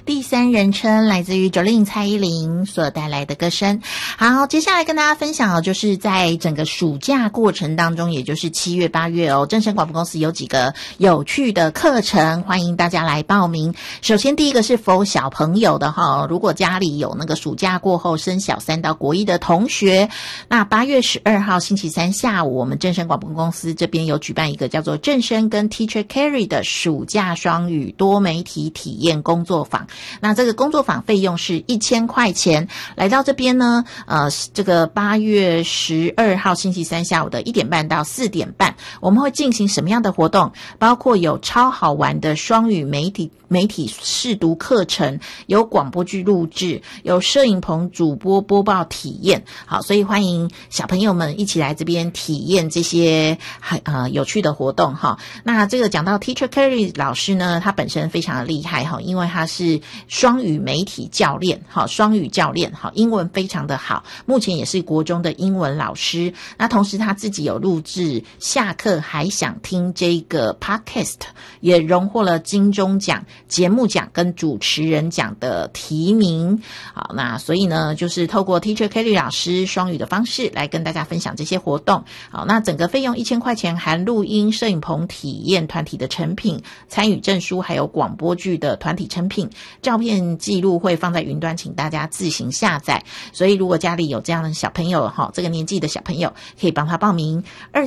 第三人称来自于Jolin蔡依林所带来的歌声。好，接下来跟大家分享就是在整个暑假过程当中，也就是7月8月正声广播公司有几个有趣的课程，欢迎大家来报名。首先第一个是否小朋友的如果家里有那个暑假过后升小3到国1的同学，那8月12号星期三下午，我们正声广播公司这边有举办一个叫做正声跟 Teacher Carry 的暑假双语多媒体体验工作坊。那这个工作坊费用是1000块钱。来到这边呢，这个8月12号星期三下午的1点半到4点半，我们会进行什么样的活动？包括有超好玩的双语媒体试读课程，有广播剧录制，有摄影棚主播播报体验。好，所以欢迎小朋友们一起来这边体验这些有趣的活动哈。那这个讲到 Teacher Carry 老师呢，他本身非常的厉害哈，因为他是双语媒体教练，好，双语教练，好，英文非常的好，目前也是国中的英文老师。那同时他自己有录制下课还想听这个 podcast， 也荣获了金钟奖、节目奖跟主持人奖的提名。好，那所以呢，就是透过 Teacher Kelly 老师双语的方式来跟大家分享这些活动。好，那整个费用1000块钱，含录音、摄影棚体验、团体的成品、参与证书，还有广播剧的团体成品，照片记录会放在云端，请大家自行下载。所以如果家里有这样的小朋友这个年纪的小朋友，可以帮他报名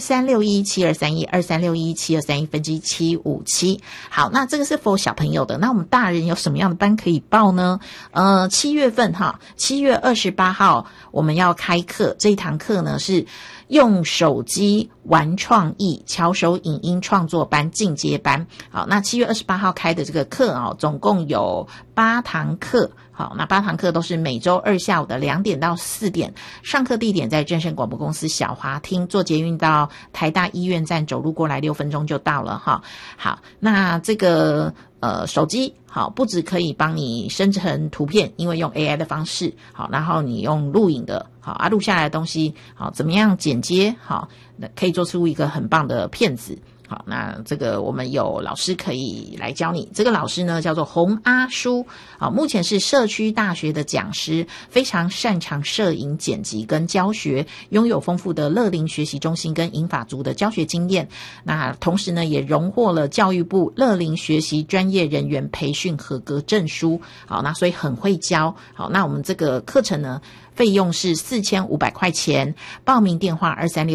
23617231 23617231分之757。好，那这个是 for 小朋友的。那我们大人有什么样的班可以报呢？7月份7月28号我们要开课，这一堂课呢是用手机玩创意巧手影音创作班进阶班。好，那7月28号开的这个课总共有8堂课。好，那8堂课都是每周2下午的2点到4点，上课地点在正声广播公司小华厅，坐捷运到台大医院站，走路过来6分钟就到了哈。好，那这个手机不只可以帮你生成图片，因为用 AI 的方式，好，然后你用录影的，好录下来的东西，好怎么样剪接，好可以做出一个很棒的片子。好，那这个我们有老师可以来教你。这个老师呢叫做洪阿叔，目前是社区大学的讲师，非常擅长摄影剪辑跟教学，拥有丰富的乐龄学习中心跟银发族的教学经验。那同时呢也荣获了教育部乐龄学习专业人员培训合格证书。好，那所以很会教。好，那我们这个课程呢费用是4500块钱，报名电话236